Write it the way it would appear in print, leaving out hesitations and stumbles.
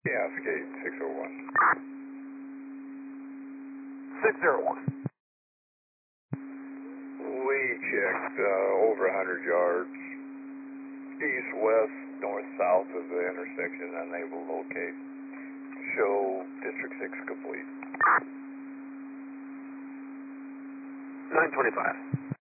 Cascade 601. 601. We checked over 100 yards, east, west, north, south of the intersection, unable to locate. Show District 6 complete. 925.